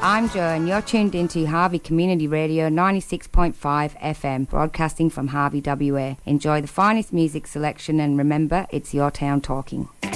I'm Jo and you're tuned into Harvey Community Radio 96.5 FM, broadcasting from Harvey, WA. Enjoy the finest music selection and remember, it's your town talking.